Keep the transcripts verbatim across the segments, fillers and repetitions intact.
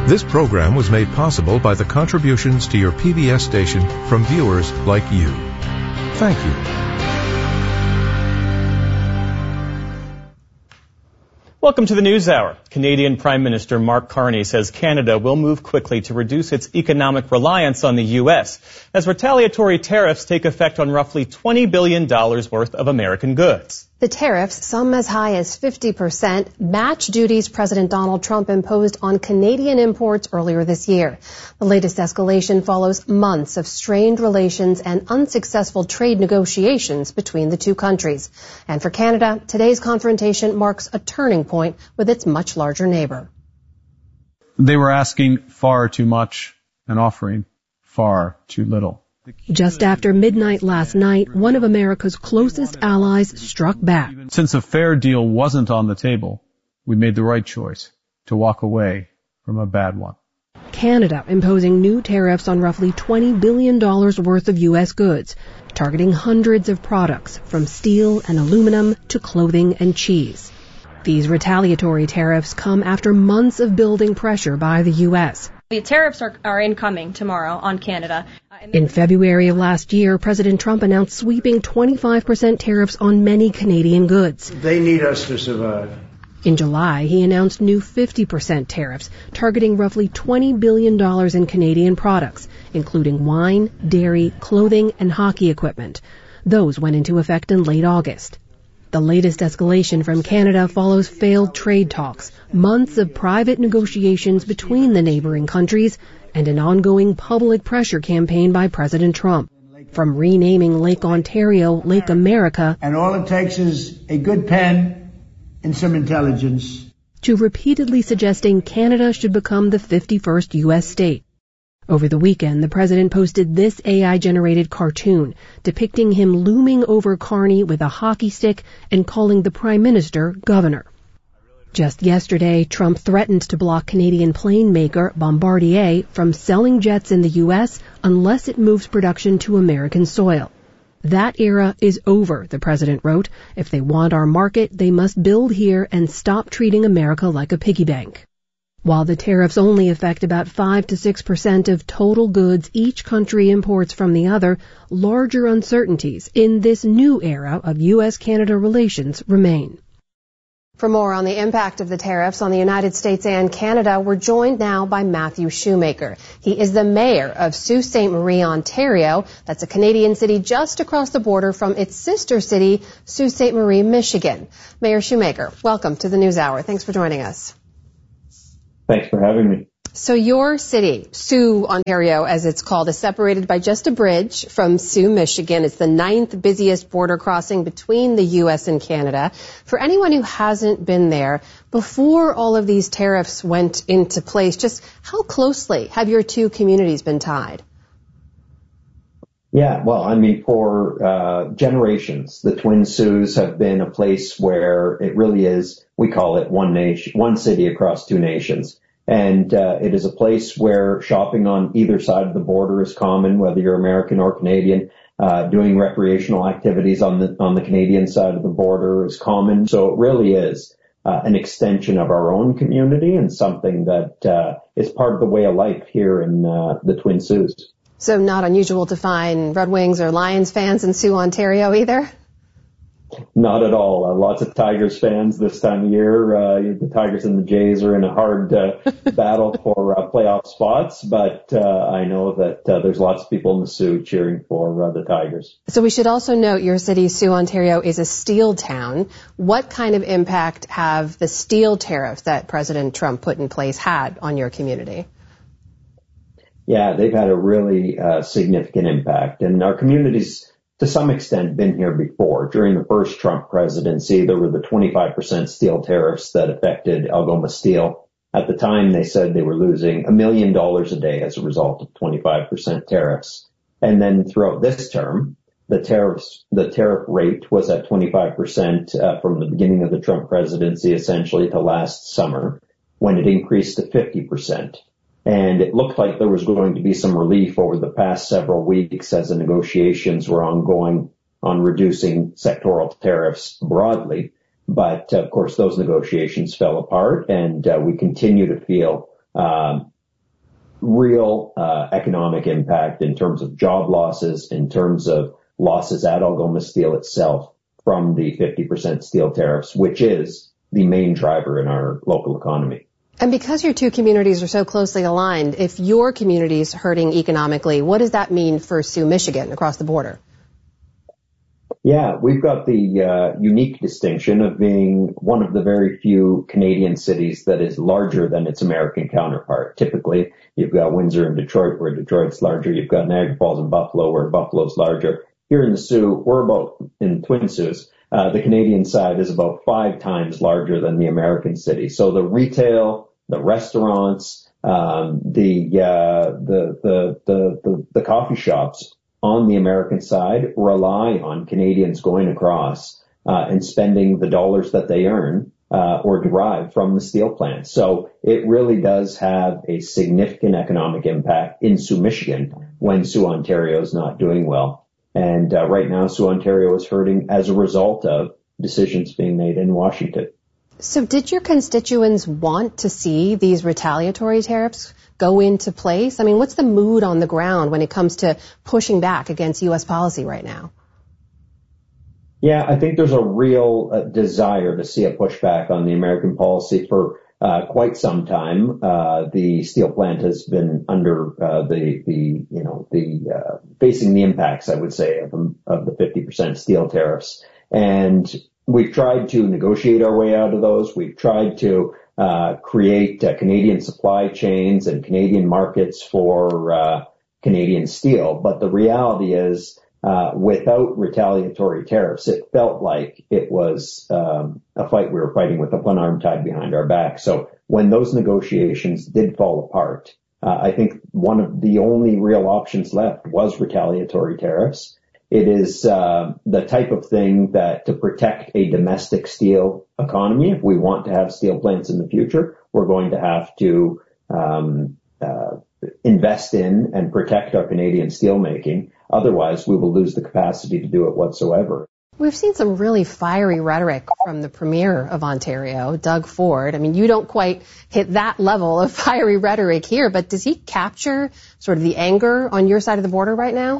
This program was made possible by the contributions to your P B S station from viewers like you. Thank you. Welcome to the News Hour. Canadian Prime Minister Mark Carney says Canada will move quickly to reduce its economic reliance on the U S as retaliatory tariffs take effect on roughly twenty billion dollars worth of American goods. The tariffs, some as high as fifty percent, match duties President Donald Trump imposed on Canadian imports earlier this year. The latest escalation follows months of strained relations and unsuccessful trade negotiations between the two countries. And for Canada, today's confrontation marks a turning point with its much larger neighbor. They were asking far too much and offering far too little. Just after midnight last night, one of America's closest allies struck back. Since a fair deal wasn't on the table, we made the right choice to walk away from a bad one. Canada imposing new tariffs on roughly twenty billion dollars worth of U S goods, targeting hundreds of products from steel and aluminum to clothing and cheese. These retaliatory tariffs come after months of building pressure by the U S. The tariffs are, are incoming tomorrow on Canada. In February of last year, President Trump announced sweeping twenty-five percent tariffs on many Canadian goods. They need us to survive. In July, he announced new fifty percent tariffs, targeting roughly twenty billion dollars in Canadian products, including wine, dairy, clothing, and hockey equipment. Those went into effect in late August. The latest escalation from Canada follows failed trade talks, months of private negotiations between the neighboring countries, and an ongoing public pressure campaign by President Trump. From renaming Lake Ontario Lake America, and all it takes is a good pen and some intelligence, to repeatedly suggesting Canada should become the fifty-first U S state. Over the weekend, the president posted this A I-generated cartoon depicting him looming over Carney with a hockey stick and calling the prime minister governor. Just yesterday, Trump threatened to block Canadian plane maker Bombardier from selling jets in the U S unless it moves production to American soil. That era is over, the president wrote. If they want our market, they must build here and stop treating America like a piggy bank. While the tariffs only affect about five to six percent of total goods each country imports from the other, larger uncertainties in this new era of U S Canada relations remain. For more on the impact of the tariffs on the United States and Canada, we're joined now by Matthew Shoemaker. He is the mayor of Sault Ste. Marie, Ontario. That's a Canadian city just across the border from its sister city, Sault Ste. Marie, Michigan. Mayor Shoemaker, welcome to the News Hour. Thanks for joining us. Thanks for having me. So your city, Sault, Ontario, as it's called, is separated by just a bridge from Sault, Michigan. It's the ninth busiest border crossing between the U S and Canada. For anyone who hasn't been there, before all of these tariffs went into place, just how closely have your two communities been tied? Yeah, well, I mean, for uh, generations, the Twin Saults have been a place where it really is, we call it one nation, one city across two nations. And uh, it is a place where shopping on either side of the border is common, whether you're American or Canadian. Uh, doing recreational activities on the on the Canadian side of the border is common. So it really is uh, an extension of our own community and something that uh, is part of the way of life here in uh, the Twin Saults. So not unusual to find Red Wings or Lions fans in Sault, Ontario either? Not at all. Uh, lots of Tigers fans this time of year. Uh, the Tigers and the Jays are in a hard uh, battle for uh, playoff spots, but uh, I know that uh, there's lots of people in the Sault cheering for uh, the Tigers. So we should also note your city, Sault, Ontario, is a steel town. What kind of impact have the steel tariffs that President Trump put in place had on your community? Yeah, they've had a really uh, significant impact, and our communities to some extent been here before. During the first Trump presidency, there were the twenty-five percent steel tariffs that affected Algoma Steel. At the time, they said they were losing a million dollars a day as a result of twenty-five percent tariffs. And then throughout this term, the tariffs, the tariff rate was at twenty-five percent uh, from the beginning of the Trump presidency, essentially to last summer, when it increased to fifty percent. And it looked like there was going to be some relief over the past several weeks as the negotiations were ongoing on reducing sectoral tariffs broadly. But, of course, those negotiations fell apart, and uh, we continue to feel um, real uh, economic impact in terms of job losses, in terms of losses at Algoma Steel itself from the fifty percent steel tariffs, which is the main driver in our local economy. And because your two communities are so closely aligned, if your community is hurting economically, what does that mean for Sioux, Michigan, across the border? Yeah, we've got the uh, unique distinction of being one of the very few Canadian cities that is larger than its American counterpart. Typically, you've got Windsor and Detroit, where Detroit's larger. You've got Niagara Falls and Buffalo, where Buffalo's larger. Here in the Sioux, we're about, in Twin Sioux, uh, the Canadian side is about five times larger than the American city. So the retail, the restaurants, um, the, uh, the, the, the, the, the coffee shops on the American side rely on Canadians going across, uh, and spending the dollars that they earn, uh, or derive from the steel plant. So it really does have a significant economic impact in Sioux, Michigan, when Sioux, Ontario is not doing well. And uh, right now, Sioux, Ontario is hurting as a result of decisions being made in Washington. So did your constituents want to see these retaliatory tariffs go into place? I mean, what's the mood on the ground when it comes to pushing back against U S policy right now? Yeah, I think there's a real uh, desire to see a pushback on the American policy for uh, quite some time. Uh, the steel plant has been under uh, the, the, you know, the uh, facing the impacts, I would say, of, of the fifty percent steel tariffs. And we've tried to negotiate our way out of those. We've tried to uh, create uh, Canadian supply chains and Canadian markets for uh, Canadian steel. But the reality is, uh, without retaliatory tariffs, it felt like it was um, a fight we were fighting with one arm tied behind our back. So when those negotiations did fall apart, uh, I think one of the only real options left was retaliatory tariffs. It is uh, the type of thing that to protect a domestic steel economy, if we want to have steel plants in the future, we're going to have to um, uh, invest in and protect our Canadian steel making. Otherwise, we will lose the capacity to do it whatsoever. We've seen some really fiery rhetoric from the Premier of Ontario, Doug Ford. I mean, you don't quite hit that level of fiery rhetoric here, but does he capture sort of the anger on your side of the border right now?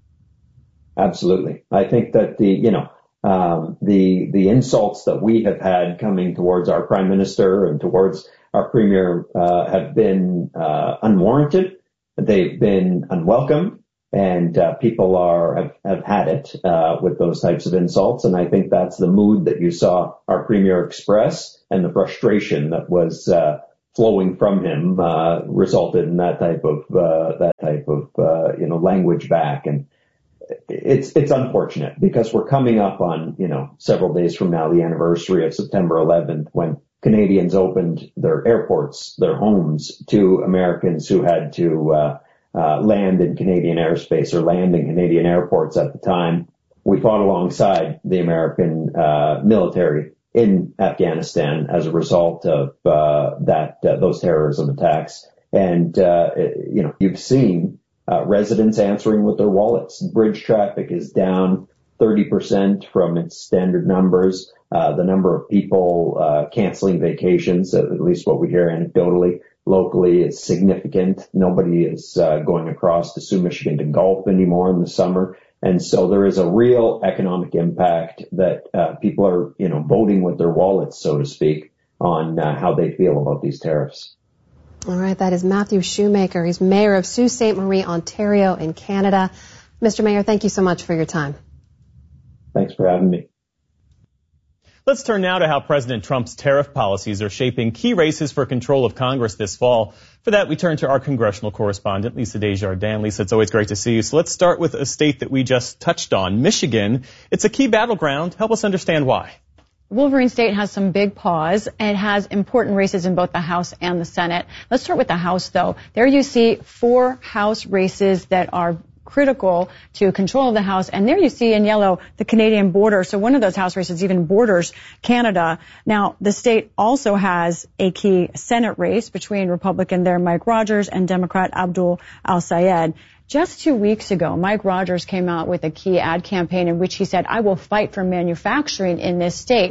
Absolutely. I think that the, you know, um, the, the insults that we have had coming towards our Prime Minister and towards our Premier, uh, have been, uh, unwarranted. They've been unwelcome, and, uh, people are, have, have had it, uh, with those types of insults. And I think that's the mood that you saw our Premier express, and the frustration that was, uh, flowing from him, uh, resulted in that type of, uh, that type of, uh, you know, language back. And, It's, it's unfortunate because we're coming up on, you know, several days from now, the anniversary of September eleventh, when Canadians opened their airports, their homes to Americans who had to, uh, uh, land in Canadian airspace or land in Canadian airports at the time. We fought alongside the American, uh, military in Afghanistan as a result of, uh, that, uh, those terrorism attacks. And, uh, you know, you've seen Uh, residents answering with their wallets. Bridge traffic is down thirty percent from its standard numbers. Uh, the number of people uh, canceling vacations, at least what we hear anecdotally, locally, is significant. Nobody is uh, going across to Sioux, Michigan to golf anymore in the summer. And so there is a real economic impact that uh, people are, you know, voting with their wallets, so to speak, on uh, how they feel about these tariffs. All right, that is Matthew Shoemaker. He's mayor of Sault Ste. Marie, Ontario in Canada. Mister Mayor, thank you so much for your time. Thanks for having me. Let's turn now to how President Trump's tariff policies are shaping key races for control of Congress this fall. For that, we turn to our congressional correspondent, Lisa Desjardins. Lisa, it's always great to see you. So let's start with a state that we just touched on, Michigan. It's a key battleground. Help us understand why. Wolverine State has some big paws. It has important races in both the House and the Senate. Let's start with the House, though. There you see four House races that are critical to control of the House. And there you see in yellow the Canadian border. So one of those House races even borders Canada. Now, the state also has a key Senate race between Republican there Mike Rogers and Democrat Abdul Al-Sayed. Just two weeks ago, Mike Rogers came out with a key ad campaign in which he said, I will fight for manufacturing in this state.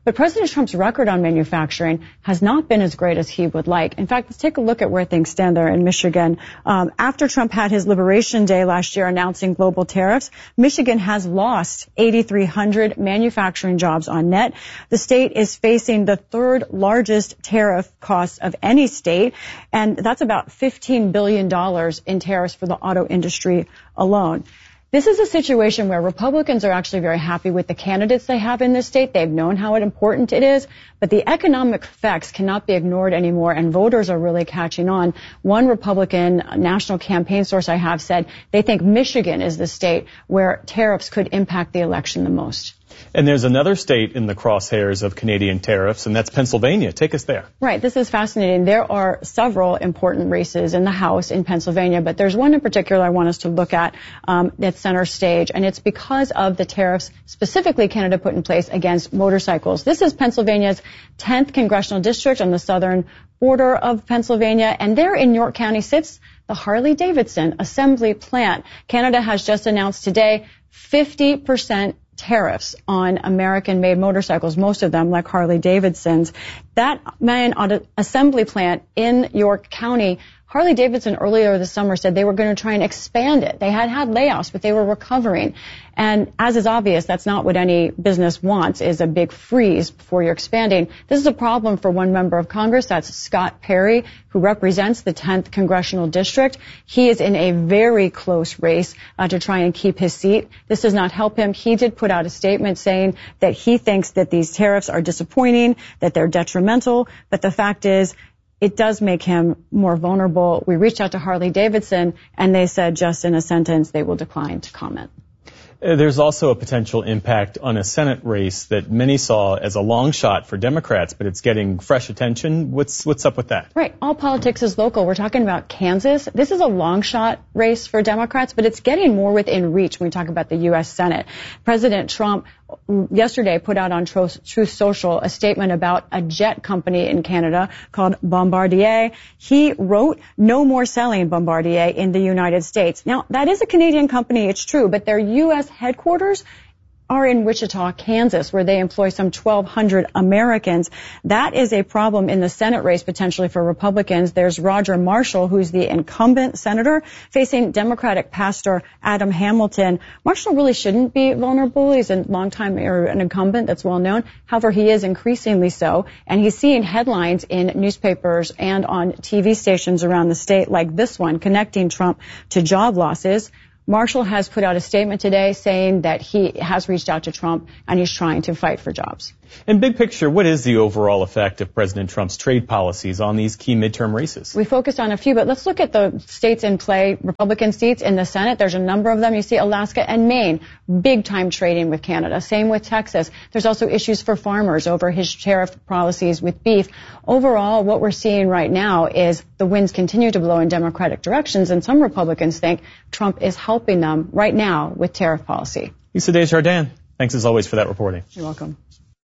But President Trump's record on manufacturing has not been as great as he would like. In fact, let's take a look at where things stand there in Michigan. Um, after Trump had his Liberation Day last year announcing global tariffs, Michigan has lost eight thousand three hundred manufacturing jobs on net. The state is facing the third largest tariff cost of any state, and that's about fifteen billion dollars in tariffs for the auto industry alone. This is a situation where Republicans are actually very happy with the candidates they have in this state. They've known how important it is, but the economic effects cannot be ignored anymore, and voters are really catching on. One Republican national campaign source I have said they think Michigan is the state where tariffs could impact the election the most. And there's another state in the crosshairs of Canadian tariffs, and that's Pennsylvania. Take us there. Right. This is fascinating. There are several important races in the House in Pennsylvania, but there's one in particular I want us to look at um, that's center stage, and it's because of the tariffs specifically Canada put in place against motorcycles. This is Pennsylvania's tenth congressional district on the southern border of Pennsylvania, and there in York County sits the Harley-Davidson assembly plant. Canada has just announced today fifty percent tariffs on American-made motorcycles, most of them like Harley-Davidsons. That main assembly plant in York County, Harley-Davidson earlier this summer said they were going to try and expand it. They had had layoffs, but they were recovering. And as is obvious, that's not what any business wants, is a big freeze before you're expanding. This is a problem for one member of Congress. That's Scott Perry, who represents the tenth congressional district. He is in a very close race uh, to try and keep his seat. This does not help him. He did put out a statement saying that he thinks that these tariffs are disappointing, that they're detrimental, but the fact is, it does make him more vulnerable. We reached out to Harley-Davidson, and they said just in a sentence they will decline to comment. There's also a potential impact on a Senate race that many saw as a long shot for Democrats, but it's getting fresh attention. What's what's up with that? Right. All politics is local. We're talking about Kansas. This is a long shot race for Democrats, but it's getting more within reach when we talk about the U S Senate. President Trump yesterday put out on Truth Social a statement about a jet company in Canada called Bombardier. He wrote, "No more selling Bombardier in the United States." Now, that is a Canadian company, it's true, but their U S headquarters are in Wichita, Kansas, where they employ some twelve hundred Americans. That is a problem in the Senate race potentially for Republicans. There's Roger Marshall, who's the incumbent senator, facing Democratic pastor Adam Hamilton. Marshall really shouldn't be vulnerable. He's a longtime or an incumbent that's well known. However, he is increasingly so, and he's seeing headlines in newspapers and on T V stations around the state like this one, connecting Trump to job losses. Marshall has put out a statement today saying that he has reached out to Trump and he's trying to fight for jobs. In big picture, what is the overall effect of President Trump's trade policies on these key midterm races? We focused on a few, but let's look at the states in play, Republican seats in the Senate. There's a number of them. You see Alaska and Maine, big time trading with Canada. Same with Texas. There's also issues for farmers over his tariff policies with beef. Overall, what we're seeing right now is the winds continue to blow in Democratic directions, and some Republicans think Trump is helping them right now with tariff policy. Lisa Desjardins, thanks as always for that reporting. You're welcome.